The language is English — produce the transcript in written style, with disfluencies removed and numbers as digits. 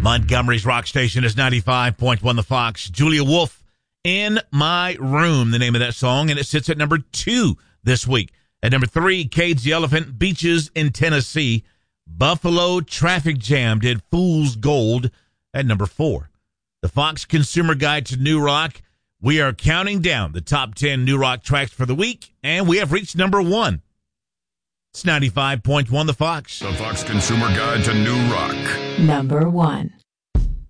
Montgomery's rock station is 95.1 The Fox. Julia Wolf, In My Room, the name of that song, and it sits at number 2 this week. At number 3, Cage the Elephant, Beaches in Tennessee. Buffalo Traffic Jam did Fool's Gold at number 4. The Fox Consumer Guide to New Rock. We are counting down the top 10 new rock tracks for the week, and we have reached number 1. It's 95.1 The Fox. The Fox Consumer Guide to New Rock. Number 1.